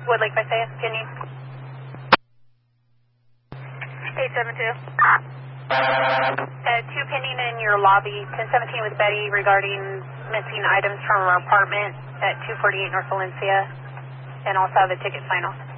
Woodlake by Saya, Kenny. 872. 2 pending in your lobby, 1017 with Betty regarding missing items from her apartment at 248 North Valencia, and also have a ticket sign off.